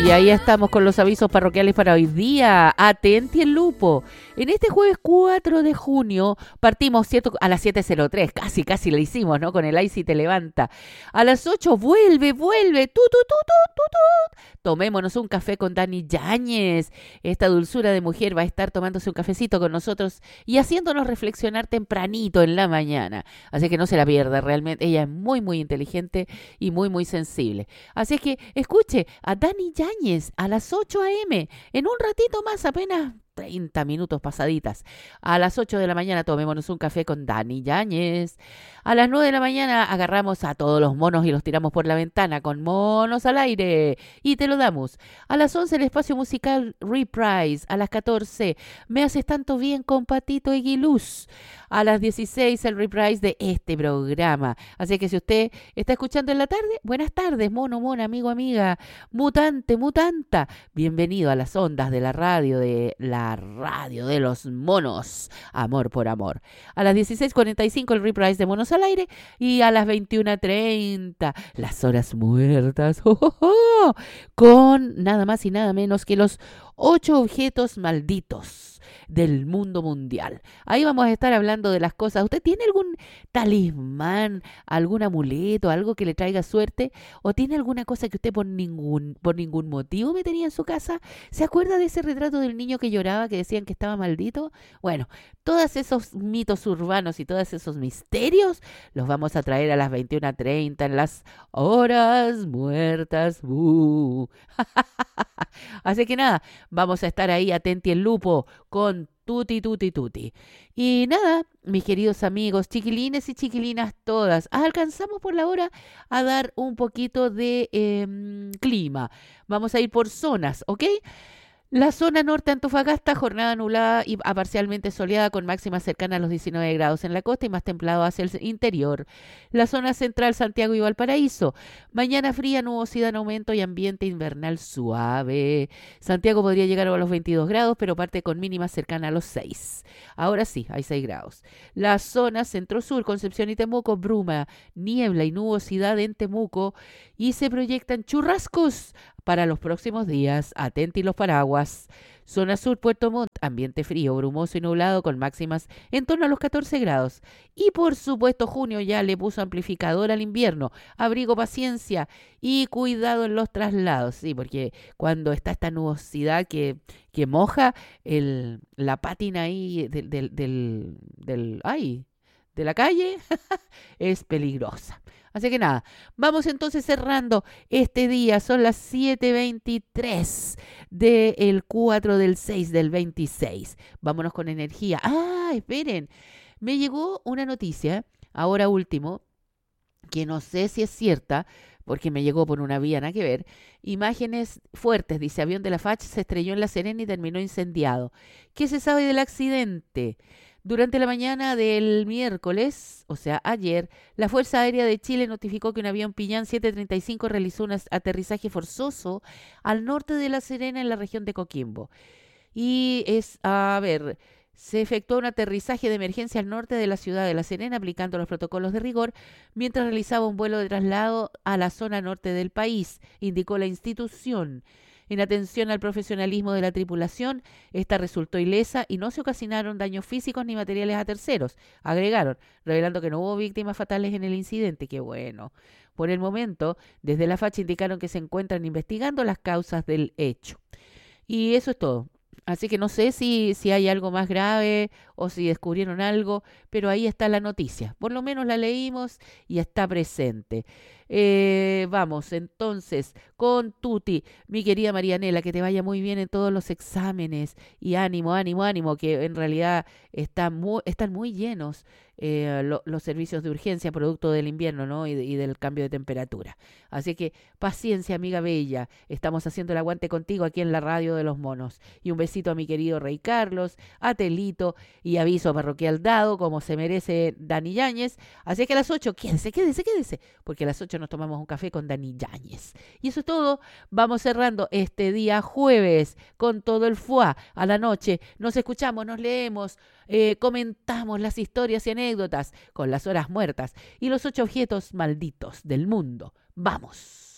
Y ahí estamos con los avisos parroquiales para hoy día. Atenti el lupo. En este jueves 4 de junio partimos, ¿cierto? A las 7:03. Casi le hicimos, ¿no? Con el Ay si te levanta. A las 8 vuelve. Tomémonos un café con Dani Yáñez. Esta dulzura de mujer va a estar tomándose un cafecito con nosotros y haciéndonos reflexionar tempranito en la mañana. Así que no se la pierda, realmente. Ella es muy inteligente y muy sensible. Así que escuche a Dani Yáñez a las 8 a.m. En un ratito más, apenas 30 minutos pasaditas. A las 8 de la mañana tomémonos un café con Dani Yáñez. A las 9 de la mañana agarramos a todos los monos y los tiramos por la ventana con Monos al Aire y te lo damos. A las 11 el espacio musical Reprise. A las 14 Me haces tanto bien con Patito Eguiluz. A las 16 el reprise de este programa. Así que si usted está escuchando en la tarde, buenas tardes, mono, mona, amigo, amiga, mutante, mutanta. Bienvenido a las ondas de la radio de los monos. Amor por amor. A las 16:45 el reprise de Monos al Aire y a las 21:30 las horas muertas. Con nada más y nada menos que los 8 objetos malditos del mundo mundial. Ahí vamos a estar hablando de las cosas. ¿Usted tiene algún talismán, algún amuleto, algo que le traiga suerte? ¿O tiene alguna cosa que usted por ningún motivo metería en su casa? ¿Se acuerda de ese retrato del niño que lloraba, que decían que estaba maldito? Bueno, todos esos mitos urbanos y todos esos misterios los vamos a traer a las 21:30 en las horas muertas. Así que nada, vamos a estar ahí atenti el lupo con tuti. Y nada, mis queridos amigos, chiquilines y chiquilinas todas, alcanzamos por la hora a dar un poquito de clima. Vamos a ir por zonas, ¿ok? La zona norte de Antofagasta, jornada nublada y a parcialmente soleada con máximas cercanas a los 19 grados en la costa y más templado hacia el interior. La zona central, Santiago y Valparaíso, mañana fría, nubosidad en aumento y ambiente invernal suave. Santiago podría llegar a los 22 grados, pero parte con mínimas cercanas a los 6. Ahora sí, hay 6 grados. La zona centro-sur, Concepción y Temuco, bruma, niebla y nubosidad en Temuco y se proyectan churrascos para los próximos días. Atenti los paraguas. Zona sur, Puerto Montt, ambiente frío, brumoso y nublado con máximas en torno a los 14 grados. Y por supuesto junio ya le puso amplificador al invierno. Abrigo, paciencia y cuidado en los traslados. Sí, porque cuando está esta nubosidad que moja la pátina ahí de la calle es peligrosa. Así que nada, vamos entonces cerrando este día. Son las 7:23 del 4 del 6 del 26. Vámonos con energía. Esperen. Me llegó una noticia, ahora último, que no sé si es cierta, porque me llegó por una vía, nada que ver. Imágenes fuertes, dice, avión de la FACH se estrelló en La Serena y terminó incendiado. ¿Qué se sabe del accidente? Durante la mañana del miércoles, o sea, ayer, la Fuerza Aérea de Chile notificó que un avión Pillán 735 realizó un aterrizaje forzoso al norte de La Serena, en la región de Coquimbo. Y se efectuó un aterrizaje de emergencia al norte de la ciudad de La Serena, aplicando los protocolos de rigor, mientras realizaba un vuelo de traslado a la zona norte del país, indicó la institución. En atención al profesionalismo de la tripulación, esta resultó ilesa y no se ocasionaron daños físicos ni materiales a terceros, agregaron, revelando que no hubo víctimas fatales en el incidente. ¡Qué bueno! Por el momento, desde la FACH indicaron que se encuentran investigando las causas del hecho. Y eso es todo. Así que no sé si hay algo más grave o si descubrieron algo, pero ahí está la noticia. Por lo menos la leímos y está presente. Vamos entonces con Tuti, mi querida Marianela, que te vaya muy bien en todos los exámenes y ánimo, que en realidad están muy llenos los servicios de urgencia producto del invierno, ¿no? y del cambio de temperatura. Así que paciencia, amiga bella, estamos haciendo el aguante contigo aquí en la radio de los monos. Y un besito a mi querido Rey Carlos, a Telito y aviso parroquial dado, como se merece Dani Yáñez. Así que a las 8, quédese, porque a las 8 nos tomamos un café con Dani Yáñez. Y eso es todo. Vamos cerrando este día jueves con todo el fuá. A la noche nos escuchamos, nos leemos, comentamos las historias y anécdotas con las horas muertas y los 8 objetos malditos del mundo. ¡Vamos!